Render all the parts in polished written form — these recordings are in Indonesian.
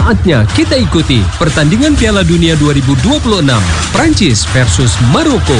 Saatnya kita ikuti pertandingan Piala Dunia 2026 Prancis versus Maroko.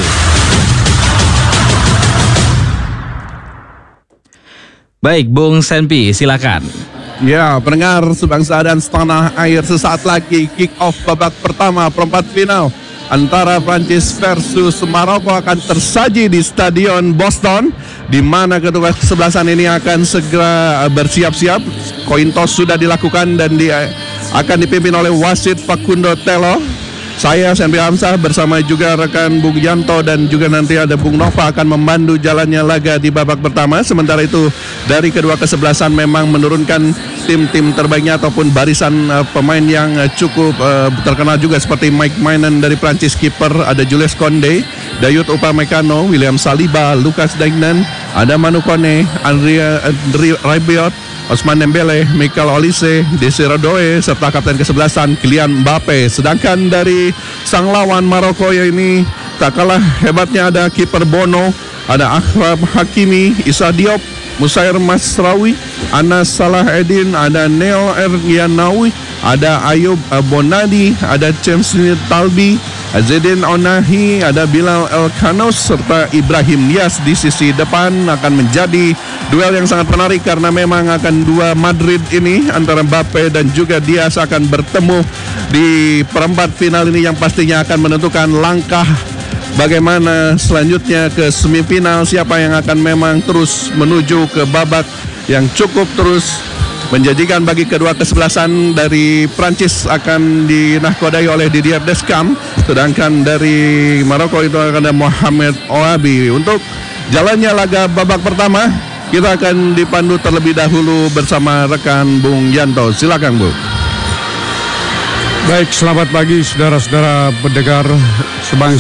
Baik, Bung Senpi, silakan. Ya, pendengar sebangsa dan setanah air, sesaat lagi kick off babak pertama perempat final antara Prancis versus Maroko akan tersaji di Stadion Boston, di mana kedua kesebelasan ini akan segera bersiap-siap. Coin toss sudah dilakukan dan akan dipimpin oleh wasit Facundo Telo. Saya Senpi Hamzah bersama juga rekan Bung Yanto dan juga nanti ada Bung Nova akan memandu jalannya laga di babak pertama. Sementara itu dari kedua kesebelasan memang menurunkan tim-tim terbaiknya ataupun barisan pemain yang cukup terkenal juga seperti Mike Maignan dari Prancis, kiper ada Jules Koundé, Dayot Upamecano, William Saliba, Lucas Digne, ada Manu Kone, Andrea Rabiot, Ousmane Dembele, Michael Olise, Desire Doué, serta kapten kesebelasan Kylian Mbappe. Sedangkan dari sang lawan Maroko ini tak kalah hebatnya ada kiper Bono, ada Achraf Hakimi, Issa Diop, Musair Masraoui, Anas Salahuddin, ada Neil Erghianaoui, ada Ayub Bonadi, ada James Talbi, Zedine Onahi, ada Bilal El-Khanos, serta Ibrahim Niasse di sisi depan. Akan menjadi duel yang sangat menarik karena memang akan dua Madrid ini antara Mbappe dan juga Niasse akan bertemu di perempat final ini yang pastinya akan menentukan langkah bagaimana selanjutnya ke semifinal, siapa yang akan memang terus menuju ke babak yang cukup terus menjanjikan bagi kedua kesebelasan. Dari Prancis akan dinahkodai oleh Didier Deschamps, sedangkan dari Maroko itu akan ada Mohamed Ouabi. Untuk jalannya laga babak pertama kita akan dipandu terlebih dahulu bersama rekan Bung Yanto. Silakan, Bu. Baik, selamat pagi saudara-saudara pendengar sebangsa